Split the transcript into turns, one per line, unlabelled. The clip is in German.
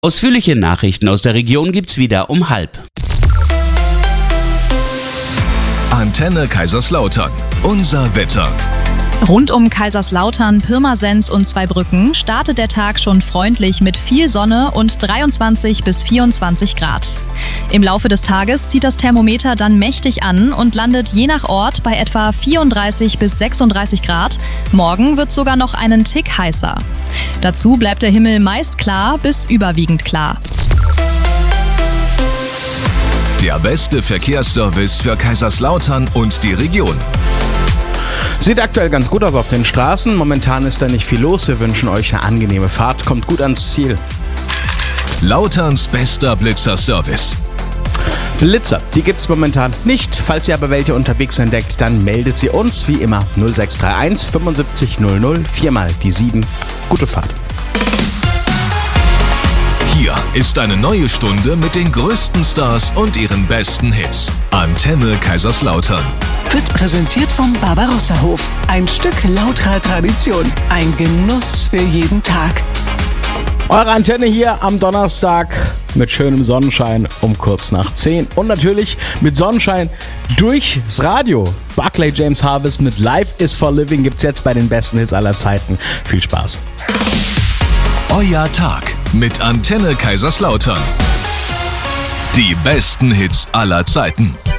Ausführliche Nachrichten aus der Region gibt's wieder um 12:30.
Antenne Kaiserslautern. Unser Wetter.
Rund um Kaiserslautern, Pirmasens und Zweibrücken startet der Tag schon freundlich mit viel Sonne und 23 bis 24 Grad. Im Laufe des Tages zieht das Thermometer dann mächtig an und landet je nach Ort bei etwa 34 bis 36 Grad. Morgen wird sogar noch einen Tick heißer. Dazu bleibt der Himmel meist klar bis überwiegend klar.
Der beste Verkehrsservice für Kaiserslautern und die Region.
Sieht aktuell ganz gut aus auf den Straßen. Momentan ist da nicht viel los. Wir wünschen euch eine angenehme Fahrt. Kommt gut ans Ziel.
Lauterns bester Blitzer-Service.
Blitzer, die gibt's momentan nicht. Falls ihr aber welche unterwegs entdeckt, dann meldet sie uns wie immer 0631 75 00 4 die 7. Gute Fahrt.
Hier ist eine neue Stunde mit den größten Stars und ihren besten Hits. Antenne Kaiserslautern.
Wird präsentiert vom Barbarossa-Hof. Ein Stück lauterer Tradition. Ein Genuss für jeden Tag.
Eure Antenne hier am Donnerstag mit schönem Sonnenschein um kurz nach 10. Und natürlich mit Sonnenschein durchs Radio. Barclay James Harvest mit Life is for Living gibt's jetzt bei den besten Hits aller Zeiten. Viel Spaß.
Euer Tag mit Antenne Kaiserslautern. Die besten Hits aller Zeiten.